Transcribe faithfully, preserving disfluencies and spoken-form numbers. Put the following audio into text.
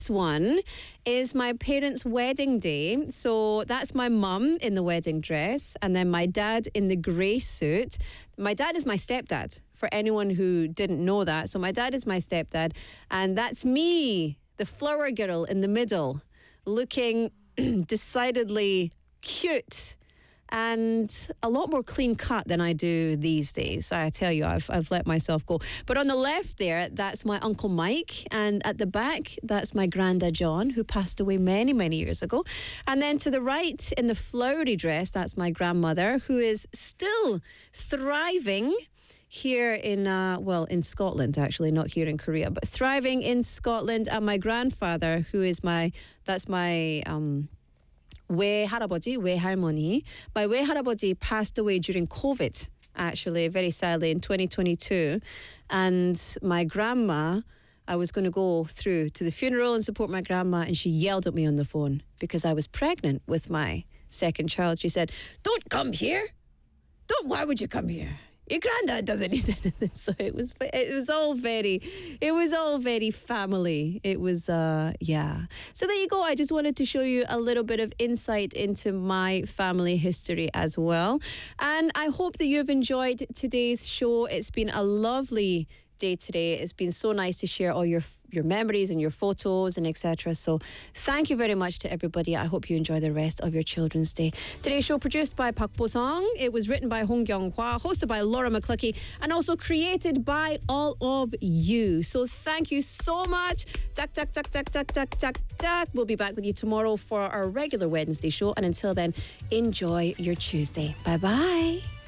This one is my parents' wedding day. So that's my mum in the wedding dress and then my dad in the grey suit. My dad is my stepdad, for anyone who didn't know that. So my dad is my stepdad and that's me, the flower girl in the middle, looking decidedly cute and a lot more clean cut than I do these days. I tell you, I've I've let myself go. But on the left there, that's my Uncle Mike. And at the back, that's my Granda John, who passed away many, many years ago. And then to the right, in the flowery dress, that's my grandmother, who is still thriving here in, uh, well, in Scotland, actually, not here in Korea, but thriving in Scotland. And my grandfather, who is my, that's my... um. 외할아버지, 외할머니. My 외할아버지 passed away during COVID, actually, very sadly, in twenty twenty-two. And my grandma, I was going to go through to the funeral and support my grandma, and she yelled at me on the phone because I was pregnant with my second child. She said, "Don't come here. Don't, why would you come here? Your granddad doesn't need anything." So it was, it was all very, it was all very family. It was, uh, yeah. So there you go. I just wanted to show you a little bit of insight into my family history as well. And I hope that you've enjoyed today's show. It's been a lovely day today. It's been so nice to share all your your memories and your photos and et cetera. So thank you very much to everybody. I hope you enjoy the rest of your Children's Day. Today's show produced by Park Bo-sung. It was written by Hong Kyung-hwa, hosted by Laura McCluckey, and also created by all of you. So thank you so much. Tak, tak, tak, tak, tak, tak, tak, tak. We'll be back with you tomorrow for our regular Wednesday show. And until then, enjoy your Tuesday. Bye-bye.